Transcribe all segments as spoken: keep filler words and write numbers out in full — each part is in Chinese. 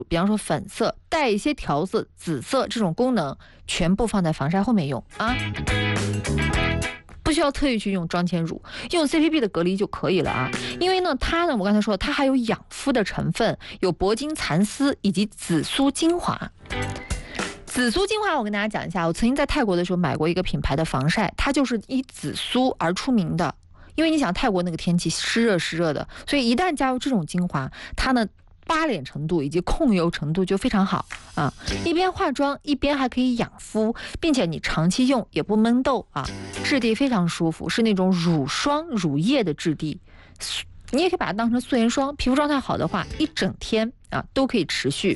比方说粉色带一些调色、紫色这种功能，全部放在防晒后面用啊。不需要特意去用妆前乳，用 C P B 的隔离就可以了啊。因为呢，它呢，我刚才说它还有养肤的成分，有铂金蚕丝以及紫苏精华。紫苏精华我跟大家讲一下，我曾经在泰国的时候买过一个品牌的防晒，它就是以紫苏而出名的。因为你想泰国那个天气湿热湿热的，所以一旦加入这种精华，它呢扒脸程度以及控油程度就非常好啊，一边化妆一边还可以养肤，并且你长期用也不闷痘啊，质地非常舒服，是那种乳霜乳液的质地。你也可以把它当成素颜霜，皮肤状态好的话，一整天啊都可以持续。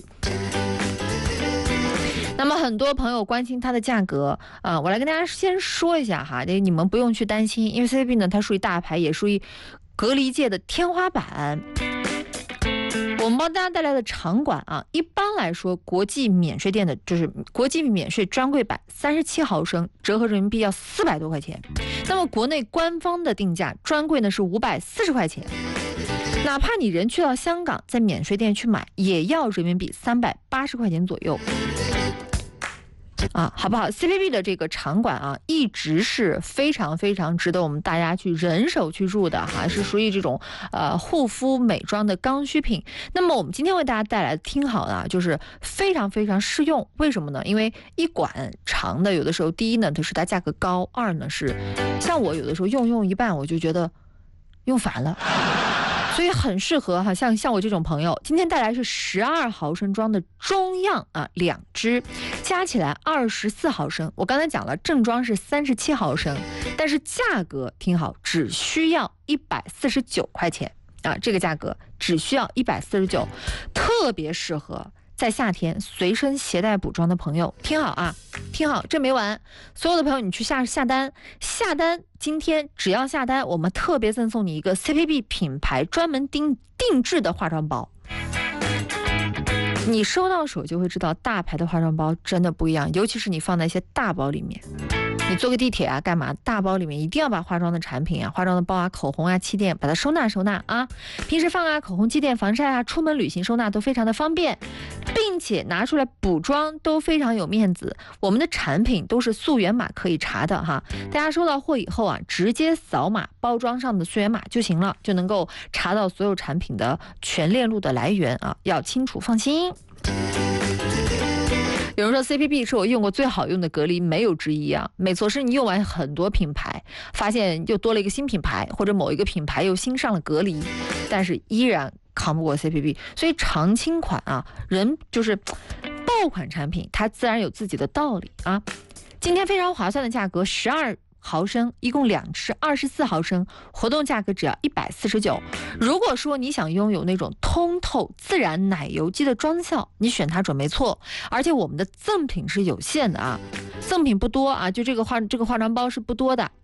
那么很多朋友关心它的价格啊，我来跟大家先说一下哈，你们不用去担心，因为 C C B 呢它属于大牌，也属于隔离界的天花板。我们帮大家带来的场馆啊，一般来说，国际免税店的就是国际免税专柜版三十七毫升，折合人民币要四百多块钱。那么国内官方的定价专柜呢是五百四十块钱，哪怕你人去到香港，在免税店去买，也要人民币三百八十块钱左右。啊，好不好 ？C P B 的这个场馆啊，一直是非常非常值得我们大家去人手去入的哈，是属于这种呃护肤美妆的刚需品。那么我们今天为大家带来的，听好了，就是非常非常适用。为什么呢？因为一管长的，有的时候第一呢，就是它价格高；二呢是像我有的时候用用一半，我就觉得用烦了。所以很适合哈，像像我这种朋友，今天带来是十二毫升装的中样啊，两支，加起来二十四毫升。我刚才讲了，正装是三十七毫升，但是价格听好，只需要一百四十九块钱啊，这个价格只需要一百四十九，特别适合在夏天随身携带补妆的朋友。听好啊，听好，这没完，所有的朋友你去下下单，下单。今天只要下单，我们特别赠送你一个 C P B 品牌专门定定制的化妆包。你收到手就会知道，大牌的化妆包真的不一样，尤其是你放在一些大包里面。你坐个地铁啊，干嘛？大包里面一定要把化妆的产品啊、化妆的包啊、口红啊、气垫，把它收纳收纳啊。平时放啊，口红、气垫、防晒啊，出门旅行收纳都非常的方便，并且拿出来补妆都非常有面子。我们的产品都是溯源码可以查的哈，大家收到货以后啊，直接扫码包装上的溯源码就行了，就能够查到所有产品的全链路的来源啊，要清楚放心。有人说 C P B 是我用过最好用的隔离，没有之一啊。没错，是你用完很多品牌，发现又多了一个新品牌，或者某一个品牌又新上了隔离，但是依然扛不过 C P B。所以常青款啊，人就是爆款产品，它自然有自己的道理啊。今天非常划算的价格，十二毫升，一共两支，二十四毫升，活动价格只要一百四十九。如果说你想拥有那种通透自然奶油肌的妆效，你选它准没错。而且我们的赠品是有限的啊，赠品不多啊，就这个化这个化妆包是不多的。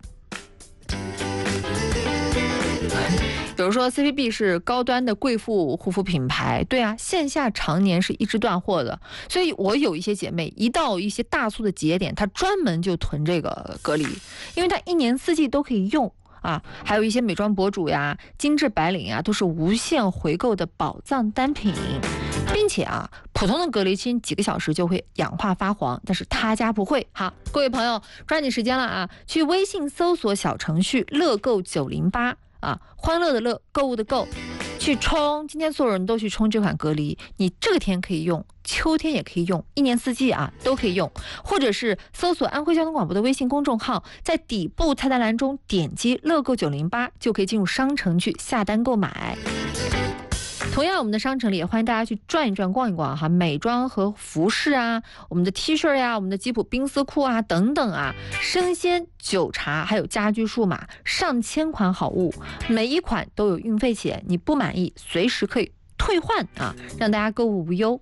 比如说 C P B 是高端的贵妇护肤品牌，对啊，线下常年是一直断货的，所以我有一些姐妹一到一些大促的节点，她专门就囤这个隔离，因为它一年四季都可以用啊。还有一些美妆博主呀、精致白领呀，都是无限回购的宝藏单品，并且啊，普通的隔离期几个小时就会氧化发黄，但是他家不会。好，各位朋友抓紧时间了啊，去微信搜索小程序乐购九零八。啊，欢乐的乐，购物的购，去冲！今天所有人都去冲这款隔离，你这个天可以用，秋天也可以用，一年四季啊都可以用。或者是搜索安徽交通广播的微信公众号，在底部菜单栏中点击乐购九零八，就可以进入商城去下单购买。同样，我们的商城里也欢迎大家去转一转、逛一逛哈，美妆和服饰啊，我们的 T 恤呀、我们的吉普冰丝裤啊等等啊，生鲜、酒茶还有家居数码，上千款好物，每一款都有运费险，你不满意随时可以退换啊，让大家购物无忧。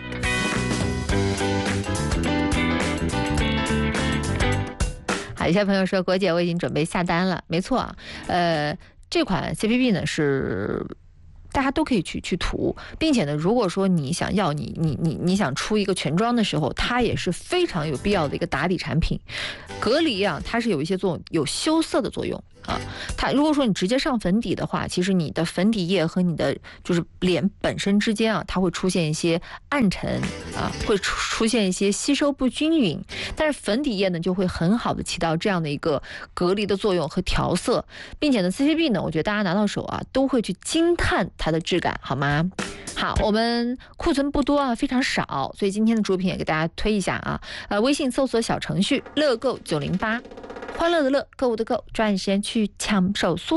好，有些朋友说国姐我已经准备下单了，没错啊，呃，这款 C P B 呢是大家都可以去去涂，并且呢，如果说你想要你你你你想出一个全妆的时候，它也是非常有必要的一个打底产品。隔离啊，它是有一些作用，有羞涩的作用啊。它如果说你直接上粉底的话，其实你的粉底液和你的就是脸本身之间啊，它会出现一些暗沉啊，会出出现一些吸收不均匀。但是粉底液呢，就会很好的起到这样的一个隔离的作用和调色，并且呢 ，C C B 呢，我觉得大家拿到手啊，都会去惊叹它的质感，好吗？好，我们库存不多啊，非常少，所以今天的主品也给大家推一下啊。呃，微信搜索小程序乐购九零八，欢乐的乐，购物的购，抓紧时间去抢手速。